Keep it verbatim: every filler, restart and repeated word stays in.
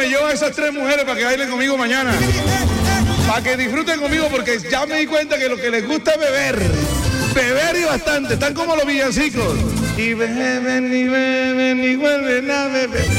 me llevo a esas tres mujeres para que bailen conmigo mañana. Para que disfruten conmigo, porque ya me di cuenta que lo que les gusta es beber. Beber y bastante. Están como los villancicos. Y beben y beben y vuelven a beber.